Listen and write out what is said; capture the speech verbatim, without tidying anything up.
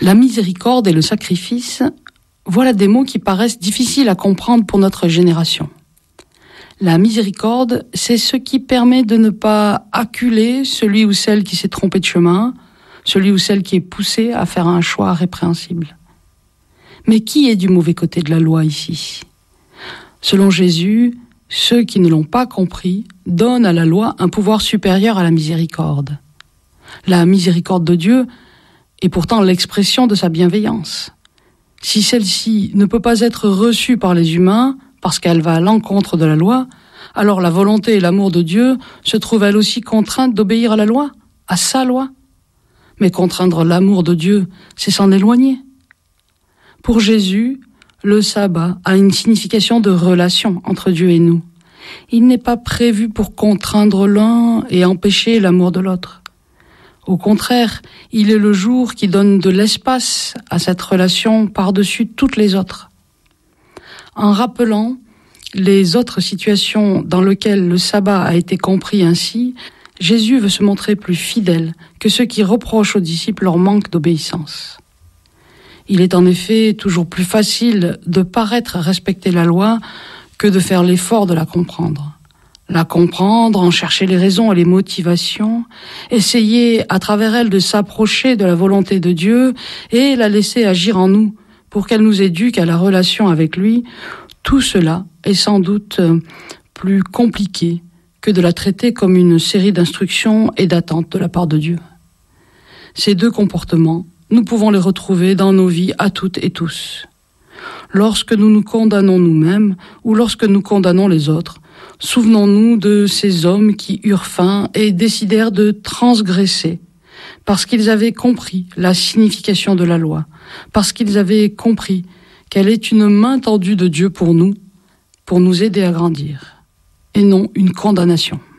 La miséricorde et le sacrifice, voilà des mots qui paraissent difficiles à comprendre pour notre génération. La miséricorde, c'est ce qui permet de ne pas acculer celui ou celle qui s'est trompé de chemin, celui ou celle qui est poussé à faire un choix répréhensible. Mais qui est du mauvais côté de la loi ici ? Selon Jésus, ceux qui ne l'ont pas compris donnent à la loi un pouvoir supérieur à la miséricorde. La miséricorde de Dieu est pourtant l'expression de sa bienveillance. Si celle-ci ne peut pas être reçue par les humains, parce qu'elle va à l'encontre de la loi, alors la volonté et l'amour de Dieu se trouvent elles aussi contraintes d'obéir à la loi, à sa loi. Mais contraindre l'amour de Dieu, c'est s'en éloigner. Pour Jésus, le sabbat a une signification de relation entre Dieu et nous. Il n'est pas prévu pour contraindre l'un et empêcher l'amour de l'autre. Au contraire, il est le jour qui donne de l'espace à cette relation par-dessus toutes les autres. En rappelant les autres situations dans lesquelles le sabbat a été compris ainsi, Jésus veut se montrer plus fidèle que ceux qui reprochent aux disciples leur manque d'obéissance. Il est en effet toujours plus facile de paraître respecter la loi que de faire l'effort de la comprendre. La comprendre, en chercher les raisons et les motivations, essayer à travers elle de s'approcher de la volonté de Dieu et la laisser agir en nous pour qu'elle nous éduque à la relation avec lui, tout cela est sans doute plus compliqué que de la traiter comme une série d'instructions et d'attentes de la part de Dieu. Ces deux comportements, nous pouvons les retrouver dans nos vies à toutes et tous. Lorsque nous nous condamnons nous-mêmes ou lorsque nous condamnons les autres, souvenons-nous de ces hommes qui eurent faim et décidèrent de transgresser parce qu'ils avaient compris la signification de la loi, parce qu'ils avaient compris qu'elle est une main tendue de Dieu pour nous, pour nous aider à grandir, et non une condamnation.